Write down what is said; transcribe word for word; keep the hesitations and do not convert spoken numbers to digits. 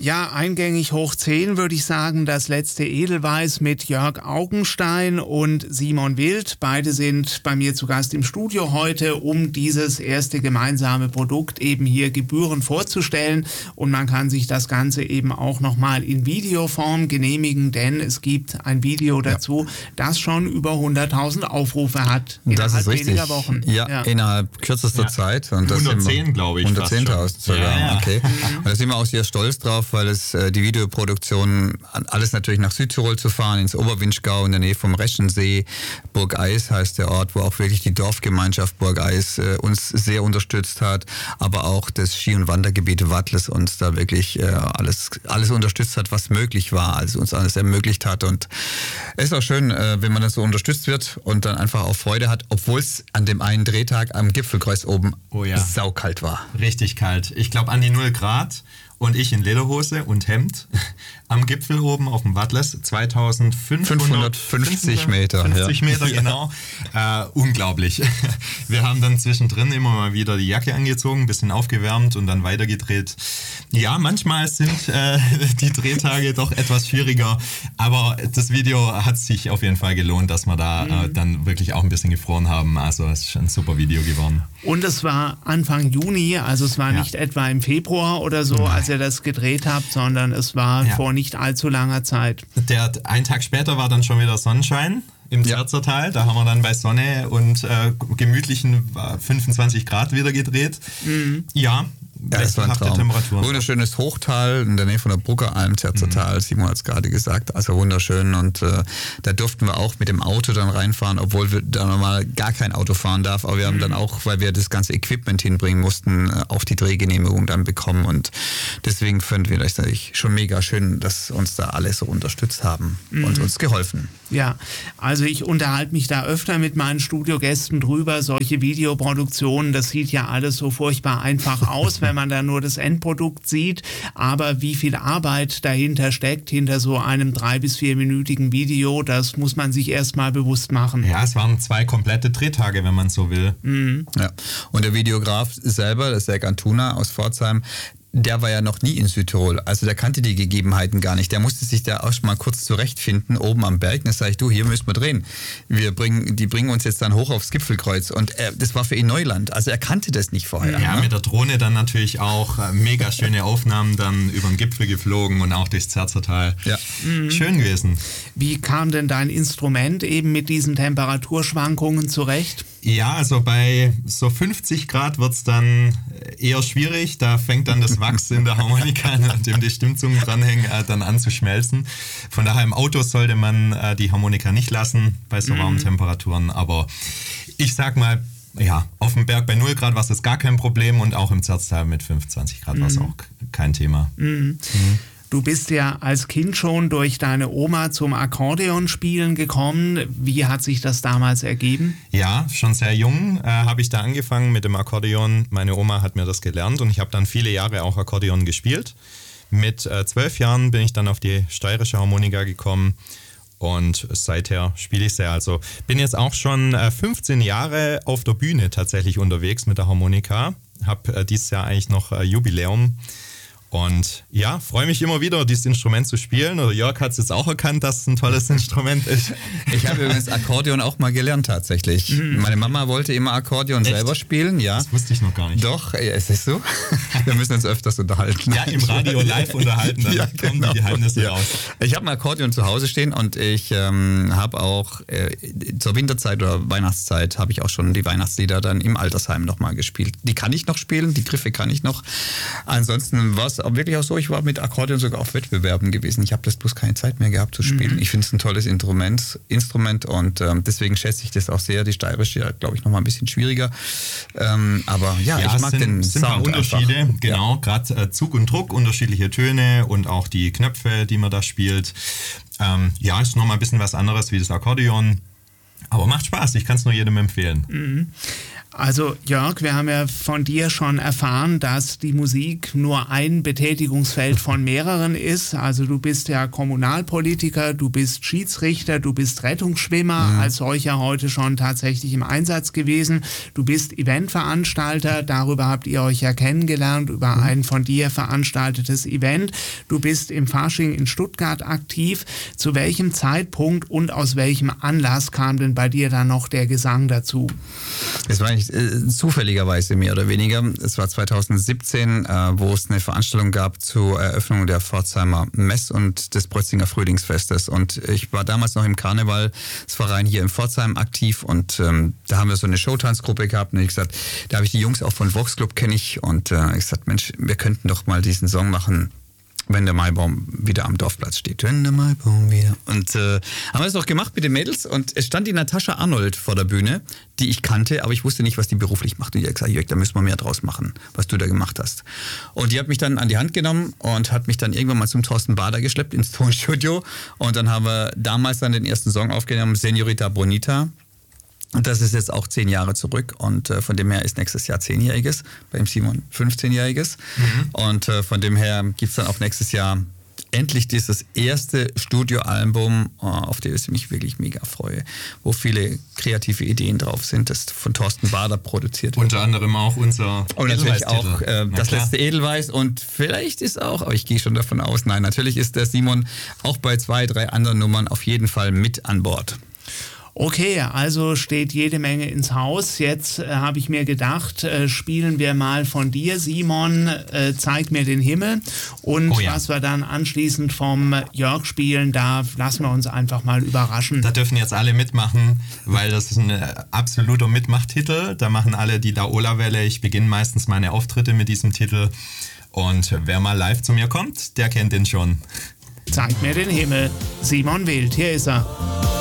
Ja, eingängig hoch zehn würde ich sagen, das letzte Edelweiß mit Jörg Augenstein und Simon Wild. Beide sind bei mir zu Gast im Studio heute, um dieses erste gemeinsame Produkt eben hier gebührend vorzustellen. Und man kann sich das Ganze eben auch nochmal in Videoform genehmigen, denn es gibt ein Video dazu, ja. das schon über hunderttausend Aufrufe hat. Das ist richtig. Weniger Wochen. Ja, ja, innerhalb kürzester ja. Zeit. Und hundertzehn, glaube ich. hundertzehntausend sogar. Ja, ja. Okay. Und da sind wir auch sehr stolz drauf, weil es äh, die Videoproduktion, alles natürlich nach Südtirol zu fahren, ins Oberwinschgau in der Nähe vom Reschensee. Burgeis heißt der Ort, wo auch wirklich die Dorfgemeinschaft Burgeis äh, uns sehr unterstützt hat, aber auch das Ski- und Wandergebiet Wattles uns da wirklich äh, alles, alles unterstützt hat, was möglich war, also uns alles ermöglicht hat. Und es ist auch schön, äh, wenn man das so unterstützt wird und dann einfach auch Freude hat, obwohl es an dem einen Drehtag am Gipfelkreuz oben oh ja. saukalt war. Richtig kalt. Ich glaube an die null Grad. Und ich in Lederhose und Hemd am Gipfel oben auf dem Wattles, zweitausendfünfhundertfünfzig Meter. fünfzig ja. Meter, genau. Äh, unglaublich. Wir haben dann zwischendrin immer mal wieder die Jacke angezogen, ein bisschen aufgewärmt und dann weitergedreht. Ja, manchmal sind äh, die Drehtage doch etwas schwieriger, aber das Video hat sich auf jeden Fall gelohnt, dass wir da mhm. äh, dann wirklich auch ein bisschen gefroren haben. Also es ist ein super Video geworden. Und es war Anfang Juni, also es war ja. nicht etwa im Februar oder so, als ihr das gedreht habt, sondern es war ja. vor nicht allzu langer Zeit. Der, ein Tag später war dann schon wieder Sonnenschein im ja. Zerzertal. Da haben wir dann bei Sonne und äh, gemütlichen fünfundzwanzig Grad wieder gedreht. Mhm. Ja. Ja, das war ein Traum. Wunderschönes Hochtal in der Nähe von der Bruggeralm, Zerzertal, mhm. Simon hat es gerade gesagt, also wunderschön. Und äh, da durften wir auch mit dem Auto dann reinfahren, obwohl wir da normal gar kein Auto fahren darf. Aber wir haben mhm. dann auch, weil wir das ganze Equipment hinbringen mussten, auch die Drehgenehmigung dann bekommen. Und deswegen finden wir das natürlich schon mega schön, dass uns da alle so unterstützt haben mhm. und uns geholfen. Ja, also ich unterhalte mich da öfter mit meinen Studiogästen drüber. Solche Videoproduktionen, das sieht ja alles so furchtbar einfach aus, wenn man da nur das Endprodukt sieht. Aber wie viel Arbeit dahinter steckt, hinter so einem drei- bis vierminütigen Video, das muss man sich erstmal bewusst machen. Ja, es waren zwei komplette Drehtage, wenn man so will. Mhm. Ja. Und der Videograf selber, das ist der Antuna aus Pforzheim, der war ja noch nie in Südtirol, also der kannte die Gegebenheiten gar nicht. Der musste sich da auch schon mal kurz zurechtfinden, oben am Berg. Da sage ich, du, hier müssen wir drehen. Wir bringen, die bringen uns jetzt dann hoch aufs Gipfelkreuz. Und er, das war für ihn Neuland, also er kannte das nicht vorher. Ja, ne? Mit der Drohne dann natürlich auch äh, mega schöne Aufnahmen dann über den Gipfel geflogen und auch durchs Zerzertal. Ja. Mhm. Schön gewesen. Wie kam denn dein Instrument eben mit diesen Temperaturschwankungen zurecht? Ja, also bei so fünfzig Grad wird es dann eher schwierig. Da fängt dann das Wachs in der Harmonika, an dem die Stimmzungen dranhängen, äh, dann an zu schmelzen. Von daher im Auto sollte man äh, die Harmonika nicht lassen bei so warmen mhm. Temperaturen. Aber ich sag mal, ja, auf dem Berg bei null Grad war es gar kein Problem und auch im Zerztal mit fünfundzwanzig Grad mhm. war es auch kein Thema. Mhm. Mhm. Du bist ja als Kind schon durch deine Oma zum Akkordeonspielen gekommen. Wie hat sich das damals ergeben? Ja, schon sehr jung äh, habe ich da angefangen mit dem Akkordeon. Meine Oma hat mir das gelernt und ich habe dann viele Jahre auch Akkordeon gespielt. Mit äh, zwölf Jahren bin ich dann auf die steirische Harmonika gekommen und seither spiele ich sehr. Also bin jetzt auch schon äh, fünfzehn Jahre auf der Bühne tatsächlich unterwegs mit der Harmonika. Habe äh, dieses Jahr eigentlich noch äh, Jubiläum. Und ja, freue mich immer wieder, dieses Instrument zu spielen. Oder Jörg hat es jetzt auch erkannt, dass es ein tolles Instrument ist. Ich habe übrigens Akkordeon auch mal gelernt tatsächlich. Mhm. Meine Mama wollte immer Akkordeon Echt? selber spielen. Ja. Das wusste ich noch gar nicht. Doch, ja, ist es so? Wir müssen uns öfters unterhalten. Ja, im Radio live unterhalten, dann ja, kommen genau. die Geheimnisse ja. raus. Ich habe ein Akkordeon zu Hause stehen und ich ähm, habe auch äh, zur Winterzeit oder Weihnachtszeit habe ich auch schon die Weihnachtslieder dann im Altersheim nochmal gespielt. Die kann ich noch spielen, die Griffe kann ich noch. Ansonsten war es auch wirklich auch so, ich war mit Akkordeon sogar auf Wettbewerben gewesen. Ich habe das bloß keine Zeit mehr gehabt zu spielen. Mhm. Ich finde es ein tolles Instrument, Instrument und ähm, deswegen schätze ich das auch sehr. Die steirische, ja, glaube ich, noch mal ein bisschen schwieriger. Ähm, aber ja, ja, ich mag sind, den sind Sound Unterschiede, einfach. genau, ja. gerade äh, Zug und Druck, unterschiedliche Töne und auch die Knöpfe, die man da spielt. Ähm, ja, ist noch mal ein bisschen was anderes wie das Akkordeon. Aber macht Spaß, ich kann es nur jedem empfehlen. Mhm. Also Jörg, wir haben ja von dir schon erfahren, dass die Musik nur ein Betätigungsfeld von mehreren ist. Also du bist ja Kommunalpolitiker, du bist Schiedsrichter, du bist Rettungsschwimmer, mhm. als solcher heute schon tatsächlich im Einsatz gewesen. Du bist Eventveranstalter, darüber habt ihr euch ja kennengelernt, über mhm. ein von dir veranstaltetes Event. Du bist im Fasching in Stuttgart aktiv. Zu welchem Zeitpunkt und aus welchem Anlass kam denn bei dir dann noch der Gesang dazu? Es war eigentlich äh, zufälligerweise mehr oder weniger. Es war zweitausendsiebzehn, äh, wo es eine Veranstaltung gab zur Eröffnung der Pforzheimer Mess und des Brötzinger Frühlingsfestes. Und ich war damals noch im Karnevalsverein hier in Pforzheim aktiv und ähm, da haben wir so eine Showtanzgruppe gehabt und ich gesagt, da habe ich die Jungs auch von Vox Club kenne ich und äh, ich gesagt, Mensch, wir könnten doch mal diesen Song machen, wenn der Maibaum wieder am Dorfplatz steht. Wenn der Maibaum wieder. Und äh, haben wir es auch gemacht mit den Mädels und es stand die Natascha Arnold vor der Bühne, die ich kannte, aber ich wusste nicht, was die beruflich macht. Und die hat gesagt, Jörg, da müssen wir mehr draus machen, was du da gemacht hast. Und die hat mich dann an die Hand genommen und hat mich dann irgendwann mal zum Thorsten Bader geschleppt ins Tonstudio. Und dann haben wir damals dann den ersten Song aufgenommen, Señorita Bonita. Und das ist jetzt auch zehn Jahre zurück und äh, von dem her ist nächstes Jahr zehnjähriges, beim Simon fünfzehnjähriges. Mhm. Und äh, von dem her gibt es dann auch nächstes Jahr endlich dieses erste Studioalbum, äh, auf das ich mich wirklich mega freue, wo viele kreative Ideen drauf sind, das von Thorsten Bader produziert wird. Unter anderem auch unser Und natürlich auch äh, das klar. letzte Edelweiß und vielleicht ist auch, aber ich gehe schon davon aus, nein, natürlich ist der Simon auch bei zwei, drei anderen Nummern auf jeden Fall mit an Bord. Okay, also steht jede Menge ins Haus. Jetzt äh, habe ich mir gedacht, äh, spielen wir mal von dir, Simon, äh, Zeig mir den Himmel. Und oh ja. was wir dann anschließend vom Jörg spielen, da lassen wir uns einfach mal überraschen. Da dürfen jetzt alle mitmachen, weil das ist ein absoluter Mitmachtitel. Da machen alle die Daola-Welle. Ich beginne meistens meine Auftritte mit diesem Titel. Und wer mal live zu mir kommt, der kennt den schon. Zeig mir den Himmel. Simon Wild, hier ist er.